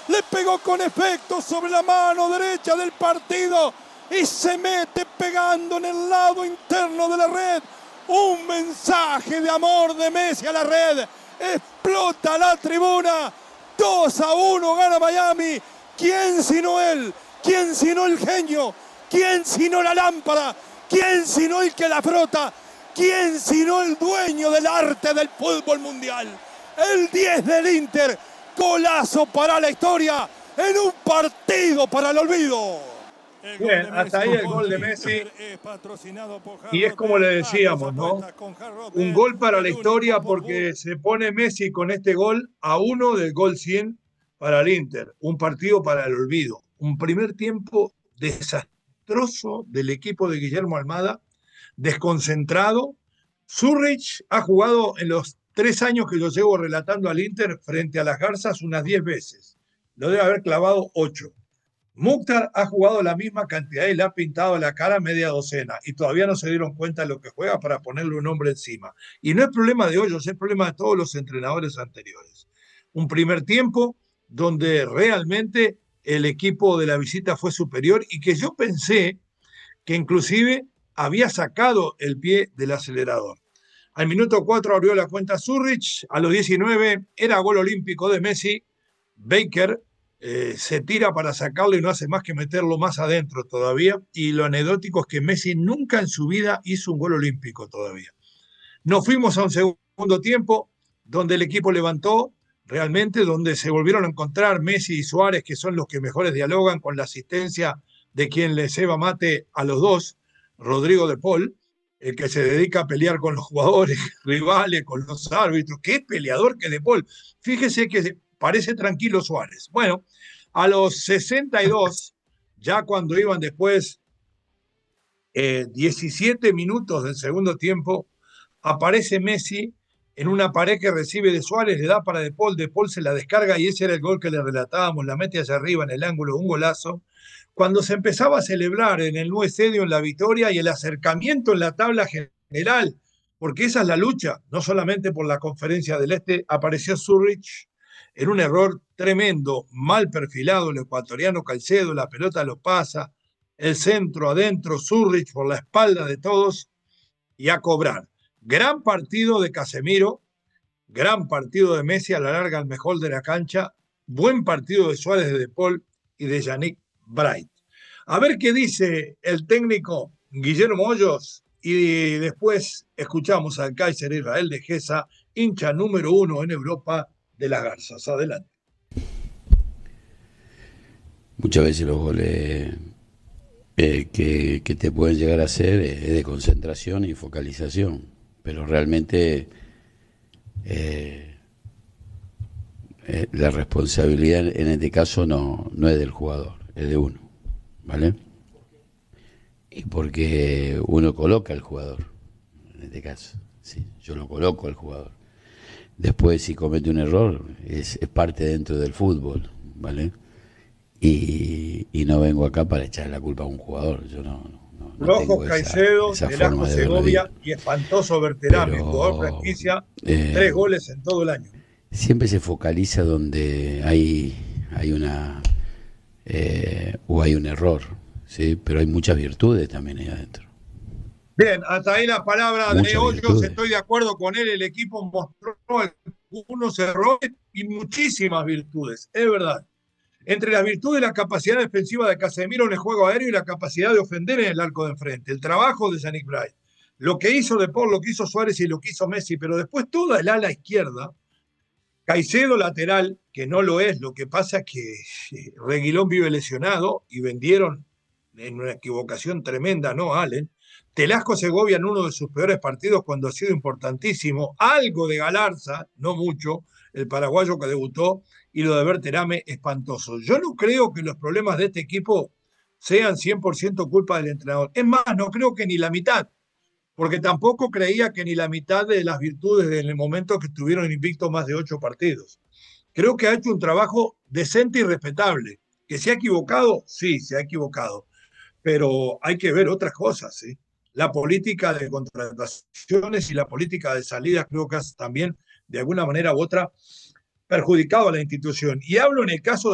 le pegó con efecto sobre la mano derecha del partido y se mete pegando en el lado interno de la red. Un mensaje de amor de Messi a la red. Explota la tribuna. 2-1 gana Miami. ¿Quién sino él? ¿Quién sino el genio? ¿Quién sino la lámpara? ¿Quién sino el que la frota? ¿Quién sino el dueño del arte del fútbol mundial? El 10 del Inter. Golazo para la historia en un partido para el olvido. Bien, hasta ahí el gol de Messi. Y es como le decíamos, ¿no? Un gol para la historia porque se pone Messi con este gol a 1 del gol 100 para el Inter. Un partido para el olvido. Un primer tiempo desastroso del equipo de Guillermo Almada, desconcentrado. Zurich ha jugado en los 3 años que yo llevo relatando al Inter frente a las Garzas unas 10 veces. Lo debe haber clavado 8. Mukhtar ha jugado la misma cantidad y le ha pintado la cara media docena y todavía no se dieron cuenta de lo que juega para ponerle un nombre encima. Y no es problema de Hoyos, es problema de todos los entrenadores anteriores. Un primer tiempo donde realmente el equipo de la visita fue superior y que yo pensé que inclusive había sacado el pie del acelerador. Al minuto 4 abrió la cuenta Zurich, a los 19 era gol olímpico de Messi. Baker se tira para sacarlo y no hace más que meterlo más adentro todavía. Y lo anecdótico es que Messi nunca en su vida hizo un gol olímpico todavía. Nos fuimos a un segundo tiempo donde el equipo levantó realmente, donde se volvieron a encontrar Messi y Suárez, que son los que mejores dialogan con la asistencia de quien le ceba mate a los dos, Rodrigo de Paul, el que se dedica a pelear con los jugadores rivales, con los árbitros. Qué peleador que de Paul. Fíjese que parece tranquilo Suárez. Bueno, a los 62, ya cuando iban después 17 minutos del segundo tiempo, aparece Messi en una pared que recibe de Suárez, le da para De Paul se la descarga y ese era el gol que le relatábamos, la mete hacia arriba en el ángulo, un golazo. Cuando se empezaba a celebrar en el nuevo estadio en la victoria y el acercamiento en la tabla general, porque esa es la lucha, no solamente por la Conferencia del Este, apareció Zurich en un error tremendo, mal perfilado el ecuatoriano Caicedo, la pelota lo pasa, el centro adentro, Zurich por la espalda de todos y a cobrar. Gran partido de Casemiro, gran partido de Messi, a la larga el mejor de la cancha, buen partido de Suárez, de Paul y de Yannick Bright. A ver qué dice el técnico Guillermo Hoyos y después escuchamos al Kaiser Israel de Gesa, hincha número 1 en Europa de las Garzas. Adelante. Muchas veces los goles que te pueden llegar a hacer es de concentración y focalización, pero realmente la responsabilidad en este caso no es del jugador, es de uno, ¿vale? Y porque uno coloca al jugador, en este caso, sí, yo lo coloco al jugador. Después si comete un error es parte dentro del fútbol, ¿vale? Y no vengo acá para echar la culpa a un jugador, yo no Rojo Caicedo, Velasco Segovia y espantoso Berterame, jugador franquicia, 3 goles en todo el año. Siempre se focaliza donde hay una o hay un error, ¿sí? Pero hay muchas virtudes también ahí adentro. Bien, hasta ahí la palabra de Hoyos, estoy de acuerdo con él, el equipo mostró algunos errores y muchísimas virtudes, es verdad. Entre las virtudes, la capacidad defensiva de Casemiro en el juego aéreo y la capacidad de ofender en el arco de enfrente. El trabajo de Yannick Bright. Lo que hizo De Paul, lo que hizo Suárez y lo que hizo Messi, pero después toda el ala izquierda. Caicedo lateral, que no lo es, lo que pasa es que Reguilón vive lesionado y vendieron en una equivocación tremenda, ¿no? Allen. Velasco Segovia en uno de sus peores partidos cuando ha sido importantísimo. Algo de Galarza, no mucho, el paraguayo que debutó, y lo de Berterame espantoso. Yo no creo que los problemas de este equipo sean 100% culpa del entrenador. Es más, no creo que ni la mitad, porque tampoco creía que ni la mitad de las virtudes en el momento que estuvieron invictos más de 8 partidos. Creo que ha hecho un trabajo decente y respetable. ¿Que se ha equivocado? Sí, se ha equivocado. Pero hay que ver otras cosas, ¿sí? La política de contrataciones y la política de salidas creo que también, de alguna manera u otra, perjudicado a la institución. Y hablo en el caso de